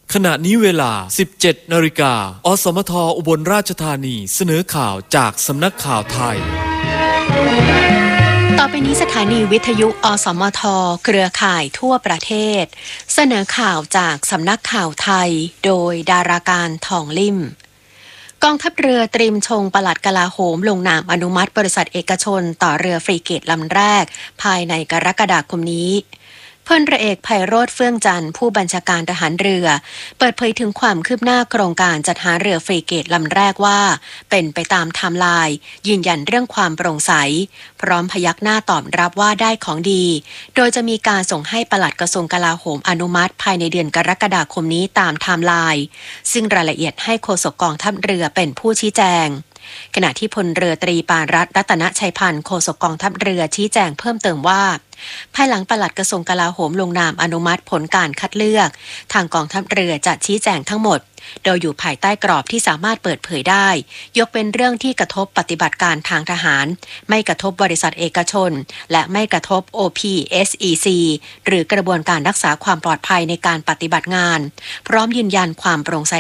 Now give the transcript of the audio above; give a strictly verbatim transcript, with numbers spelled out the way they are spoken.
ขณะนี้เวลา สิบเจ็ดนาฬิกา อสมทอุบลราชธานีเสนอข่าวจากสำนักข่าวไทยต่อไปนี้สถานีวิทยุอสมทเครือข่ายทั่วประเทศเสนอข่าวจากสำนักข่าวไทยโดยดาราการทองลิ่มกองทัพเรือเตรียมชงปลัดกลาโหมลงนามอนุมัติบริษัทเอกชนต่อเรือฟรีเกตลำแรกภายในกรกฎาคมนี้พลเรือเอกไพโรจน์เฟื่องจันทร์ผู้บัญชาการทหารเรือเปิดเผยถึงความคืบหน้าโครงการจัดหาเรือฟรีเกตลำแรกว่าเป็นไปตามไทม์ไลน์ยืนยันเรื่องความโปร่งใสพร้อมพยักหน้าตอบรับว่าได้ของดีโดยจะมีการส่งให้ปลัดกระทรวงกลาโหมอนุมัติภายในเดือนกรกฎาคมนี้ตามไทม์ไลน์ซึ่งรายละเอียดให้โฆษกกองทัพเรือเป็นผู้ชี้แจงขณะที่พลเรือตรีปานรัตน์รัตนชัยพันธ์โฆษกกองทัพเรือชี้แจงเพิ่มเติมว่าภายหลังปลัดกระทรวงกลาโหมลงนามอนุมัติผลการคัดเลือกทางกองทัพเรือจะชี้แจงทั้งหมดโดยอยู่ภายใต้กรอบที่สามารถเปิดเผยได้ยกเป็นเรื่องที่กระทบปฏิบัติการทางทหารไม่กระทบบริษัทเอกชนและไม่กระทบ โอ พี เอส อี ซี หรือกระบวนการรักษาความปลอดภัยในการปฏิบัติงานพร้อมยืนยันความโปร่งใส